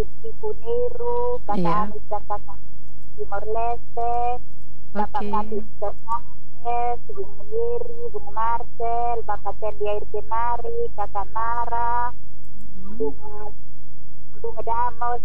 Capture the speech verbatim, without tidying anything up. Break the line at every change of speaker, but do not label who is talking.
Ibu Niru, Kakak
Iya.
Anis dan Kakak Timor Leste, Bapak
Oke.
Patrick Fernandes, Bung Yeri, Bung Marcel, Bapak Tendi Air Kenari, Kakak Nara,
Mhm.
Bung Bung Damos,